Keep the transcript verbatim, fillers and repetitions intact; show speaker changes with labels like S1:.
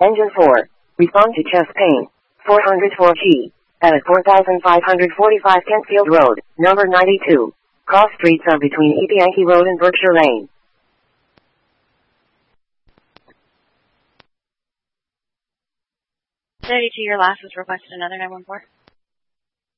S1: Engine four. Respond to chest pain. four oh four G. At four thousand five hundred forty-five Kentfield Road, number ninety-two. Cross streets are between East Yankee Road and Berkshire Lane.
S2: thirty-two, your last was requested another nine one four.